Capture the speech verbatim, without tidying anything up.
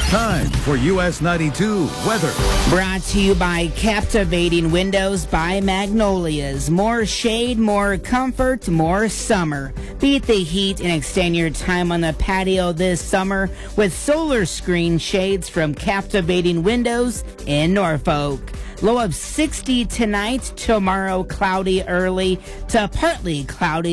Time for U S ninety-two weather. Brought to you by Captivating Windows by Magnolias. More shade, more comfort, more summer. Beat the heat and extend your time on the patio this summer with solar screen shades from Captivating Windows in Norfolk. Low of sixty tonight, tomorrow cloudy early to partly cloudy.